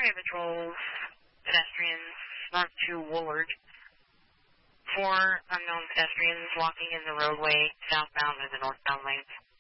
Highway Patrol, pedestrians, north to Woolard. 4 unknown pedestrians walking in the roadway southbound or the northbound lanes.